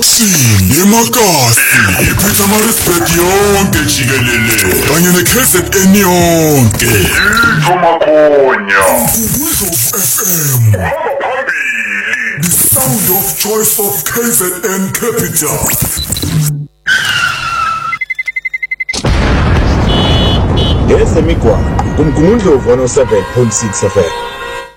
Emakasi iphetha ama-respect yonke jikelele kanye ne-KZN yonke itho makhonya Umvuzo FM phambili, the sound of choice of KZN Capital. Ngesemigwaqo kuMgungundlovu 107.6 FM.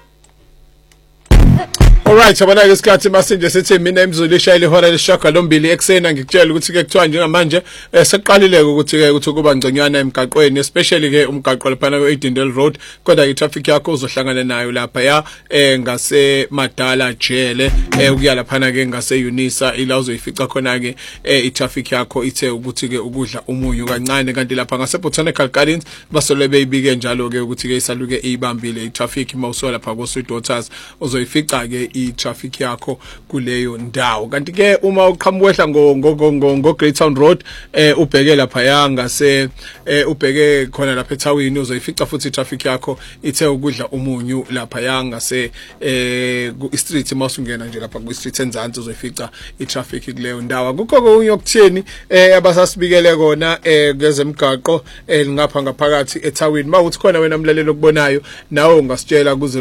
Alright, abana isikhathi masinje sithi mina emzulu ishayile ihora lesishagalombili eksena ngikutshela ukuthi ke kuthiwa njengamanje seqalile ukuthi kuba ngconywana emgaqweni especially ke umgaqo laphana kweEdendale Road kodwa itraffic yakho uzohlangana nayo lapha ya ngase Madala Jele ukuya laphana ke ngase Unisa ila uzoyifica khona ke itraffic yakho ithe ukuthi ke ukudla umunyu kancane kanti lapha ngase Botanical Gardens basole beyibike njalo ke ukuthi ke isaluke ibambile itraffic mawusola lapha ko Sweet Waters uzoyifica ke i-traffic yakho kuleyo ndawo kanti ke uma uqhamukwehla ngo Greytown Road ubheke lapha yanga ubheke khona lapha eThawini uzoyifica futhi i-traffic yakho ithe ukudla umunyu lapha yanga ku street mawusungena nje lapha ku street enzansi uzoyifica i-traffic kuleyo ndawo akukho okunye okutheni abasasibikele kona ngezemgaqo ngapha ngaphakathi eThawini mawuthi khona wena mlalelo okubonayo nawe ungasitshela ku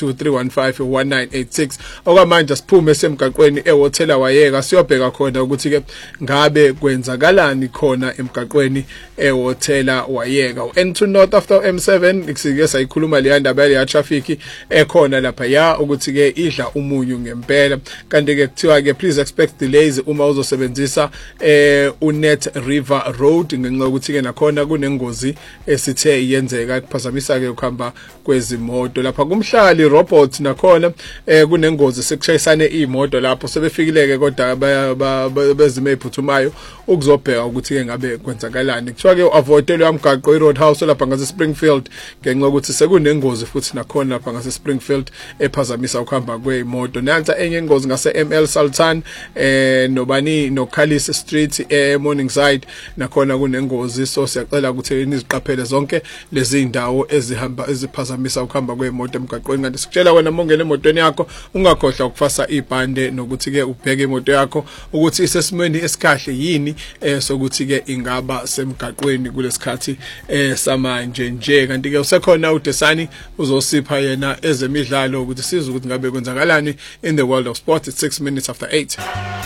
0623151986 okwamanje siphume esemgaqweni eHotela Wayeka siyobheka khona ukuthi ke ngabe kwenzakalani khona emgaqweni eHotela Wayeka N2 North after M7 ikusike sayikhuluma le ndaba ya traffic ekhona lapha ya ukuthi ke idla umunyu ngempela kanti ke kuthiwa ke please expect delays uma uzosebenzisa uNet River Road ngenxa ukuthi ke nakhona kunengozi esithe yenzeka kuphazamisa ke ukuhamba kwezimoto lapha kumhlali robot nakhona kunengozi sekushayisane imoto lapho sebefikileke kodwa bezime ephuthumayo ukuzobheka ukuthi ke ngabe kwenzakalani kuthiwa ke avoidele yamgaqo iRoadhouse lapha ngase Springfield ngenxa ukuthi sekunengozi futhi nakhona lapha ngase Springfield ephazamisa ukuhamba kweimoto nansa enye ingozi ngase ML Sultan nobani noKhalisi Street eMorningside nakhona kunengozi so siyacela ukuthi niziqaphele zonke lezi indawo eziphazamisa ukuhamba kweimoto emgaqweni kanti sikutshela wena mongene emotweni yakho ungakhohlwa ukufasa ibhande nokuthi ke ubheke imoto yakho ukuthi isesimweni esikahle yini sokuthi ke ingaba semgaqweni kulesikhathi samanje nje kanti ke usekhona uDesani uzosipha yena ezemidlalo ukuthi size ukuthi ngabe kwenzakalani in the world of sport. It's 6 minutes after 8.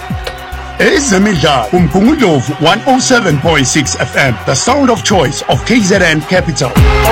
Ezemidlalo uMgungundlovu 107.6 FM, the sound of choice of KZN Capital.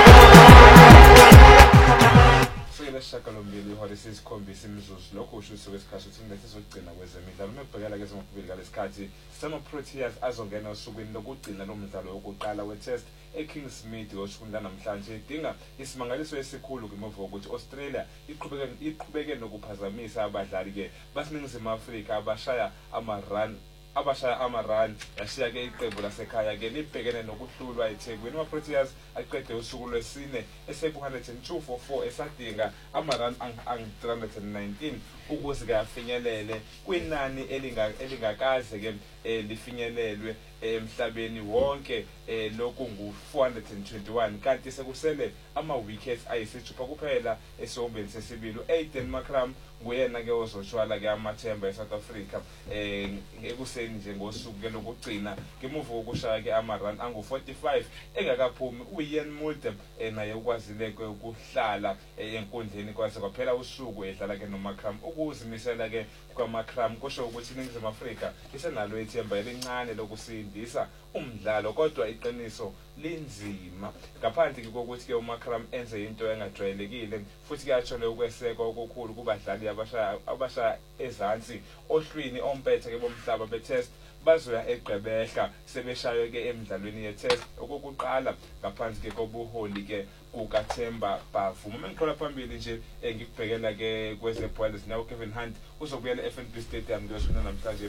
Shakalombili ihora sesikhombisa imizuzu lokho usho kwesikhathi ukuthi ngeke sizogcina kwezemidlalo mebhekela ke zomkhubili ngalesikhathi Sama Proteas azongena osukwini lokugcina lomdlalo wokuqala weTest eKingsmead osukwini namhlanje idinga isimangaliso esikhulu ngemuva ukuthi Australia iqhubeke nokuphazamisa abadlali ke baseNingizimu Afrika abashaya ama-run yashiya ke iqembu lasekhaya ke libhekene nokuhlulwa eThekwini amaProteas aqede usuku lwesine eseku-102-4 esadinga ama-run ang-319 ukuze kafinyelele kwinani elingakaze ke lifinyelelwe emhlabeni wonke lokhu ngu-421 kanti sekusele ama-wickets ayisithupha kuphela esiwombeni sesibili Aiden Markram nguyena ke ozoshwala ke amathemba eSouth Africa ekuseni nje ngosuku ke lokugcina ngemuva kokushaya ke ama-run angu-45 engakaphumi uIan Mulder naye ukwazile ke ukuhlala enkundleni kwase kwaphela usuku edlala ke noMarkram ukuzimisela ke kwaMarkram kusho ukuthi iNingizimu Afrika isenalo ithemba elincane lokusindisa umdlalo kodwa iqiniso linzima ngaphandle kokuthi ke uMarkram enze into engajwayelekile futhi ke athole ukwesekwa okukhulu kubadlali abashaya ezansi ohlwini ompethe ke bomhlaba beTest bazoya eGqeberha sebeshaye ke emidlalweni yeTest okokuqala ngaphansi ke kobuholi ke kukaThemba Bavuma mengiqola phambili nje ngikubhekela ke kwezebhola nawo Kevin Hunt uzobuyela eFNB Stadium ngiyosho namhlanje